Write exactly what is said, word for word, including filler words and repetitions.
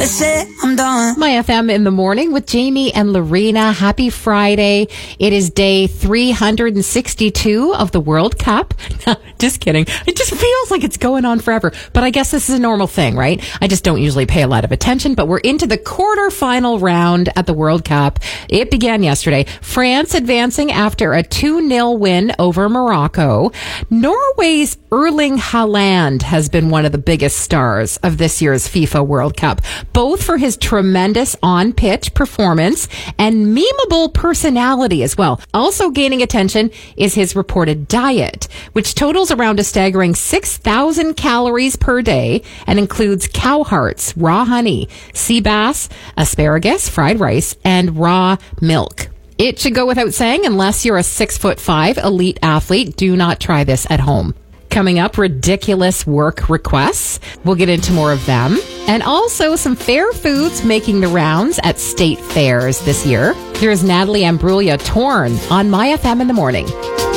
That's it, I'm done. My F M in the morning with Jamie and Lorena. Happy Friday. It is day three hundred sixty-two of the World Cup. Just kidding. It just feels like it's going on forever. But I guess this is a normal thing, right? I just don't usually pay a lot of attention, but we're into the quarterfinal round at the World Cup. It began yesterday. France advancing after a two nil win over Morocco. Norway's Erling Haaland has been one of the biggest stars of this year's FIFA World Cup, both for his tremendous on-pitch performance and memeable personality as well. Also gaining attention is his reported diet, which totals around a staggering six thousand calories per day and includes cow hearts, raw honey, sea bass, asparagus, fried rice, and raw milk. It should go without saying, unless you're a six foot five elite athlete, do not try this at home. Coming up, ridiculous work requests. We'll get into more of them. And also some fair foods making the rounds at state fairs this year. Here's Natalie Imbruglia Torn on My F M in the morning.